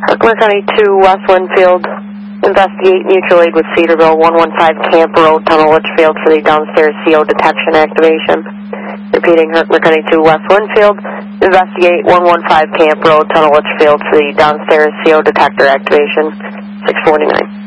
Herkimer County 2, West Winfield. Investigate mutual aid with Cedarville, 115 Camp Road, Tunnel Litchfield for the downstairs CO detection activation. Repeating, Herkimer County 2, West Winfield. Investigate 115 Camp Road, Tunnel Litchfield for the downstairs CO detector activation. 649.